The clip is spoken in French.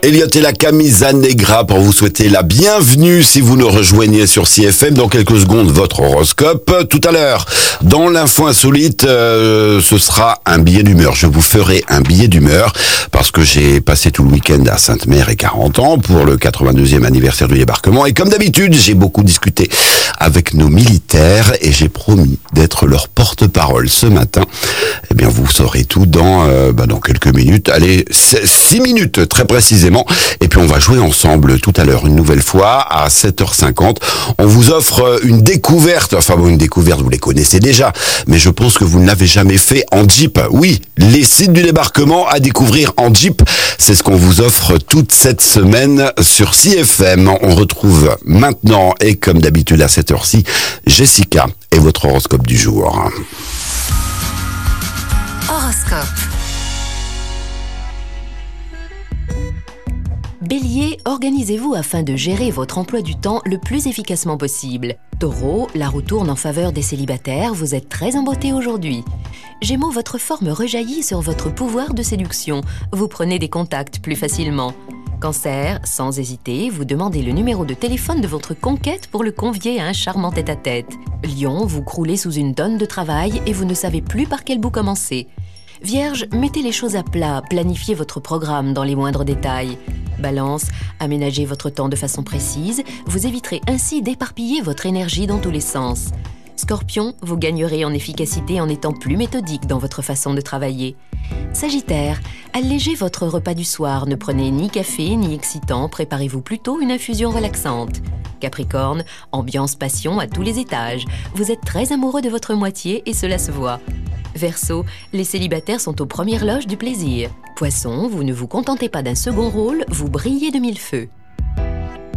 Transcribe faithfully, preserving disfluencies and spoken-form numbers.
Elliot et la Camisa Negra pour vous souhaiter la bienvenue si vous nous rejoignez sur C F M. Dans quelques secondes, votre horoscope. Tout à l'heure, dans l'info insolite, euh, ce sera un billet d'humeur. Je vous ferai un billet d'humeur parce que j'ai passé tout le week-end à Sainte-Mère et quarante ans pour le quatre-vingt-deuxième anniversaire du débarquement. Et comme d'habitude, j'ai beaucoup discuté avec nos militaires et j'ai promis d'être leur porte-parole ce matin. Eh bien, vous saurez tout dans, euh, bah, dans quelques minutes. Allez, six minutes très précisément. Et puis on va jouer ensemble tout à l'heure une nouvelle fois à sept heures cinquante. On vous offre une découverte, enfin bon, une découverte, vous les connaissez déjà, mais je pense que vous ne l'avez jamais fait en Jeep. Oui, les sites du débarquement à découvrir en Jeep, c'est ce qu'on vous offre toute cette semaine sur C F M. On retrouve maintenant, et comme d'habitude à cette heure-ci, Jessica et votre horoscope du jour. Horoscope. Bélier, organisez-vous afin de gérer votre emploi du temps le plus efficacement possible. Taureau, la roue tourne en faveur des célibataires, vous êtes très embotté aujourd'hui. Gémeaux, votre forme rejaillit sur votre pouvoir de séduction, vous prenez des contacts plus facilement. Cancer, sans hésiter, vous demandez le numéro de téléphone de votre conquête pour le convier à un charmant tête-à-tête. Lion, vous croulez sous une tonne de travail et vous ne savez plus par quel bout commencer. Vierge, mettez les choses à plat, planifiez votre programme dans les moindres détails. Balance, aménagez votre temps de façon précise, vous éviterez ainsi d'éparpiller votre énergie dans tous les sens. Scorpion, vous gagnerez en efficacité en étant plus méthodique dans votre façon de travailler. Sagittaire, allégez votre repas du soir, ne prenez ni café ni excitant, préparez-vous plutôt une infusion relaxante. Capricorne, ambiance passion à tous les étages, vous êtes très amoureux de votre moitié et cela se voit. Verseau, les célibataires sont aux premières loges du plaisir. Poisson, vous ne vous contentez pas d'un second rôle, vous brillez de mille feux.